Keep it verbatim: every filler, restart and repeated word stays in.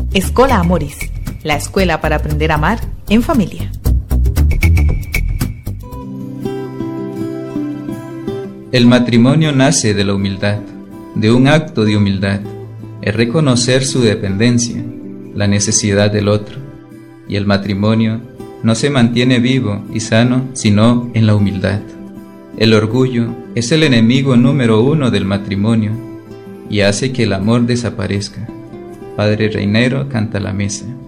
Escola Amoris, la escuela para aprender a amar en familia. El matrimonio nace de la humildad, de un acto de humildad. Es reconocer su dependencia, la necesidad del otro. Y el matrimonio no se mantiene vivo y sano sino en la humildad. El orgullo es el enemigo número uno del matrimonio y hace que el amor desaparezca. Padre Reinero canta la misa.